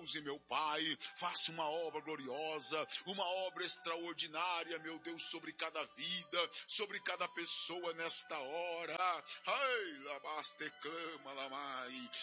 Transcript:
Deus e meu Pai, faça uma obra gloriosa, uma obra extraordinária, meu Deus, sobre cada vida, sobre cada pessoa nesta hora. Ai, labaste clama, lamai.